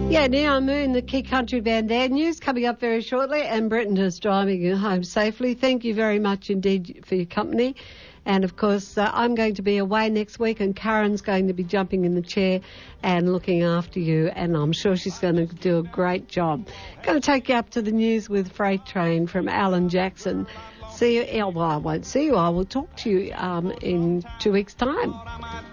Yeah, Neon Moon, the Key Country Band there. News coming up very shortly, and Brenton is driving you home safely. Thank you very much indeed for your company. And, of course, I'm going to be away next week, and Karen's going to be jumping in the chair and looking after you, and I'm sure she's going to do a great job. Going to take you up to the news with Freight Train from Alan Jackson. See you. Well, I won't see you. I will talk to you in 2 weeks' time.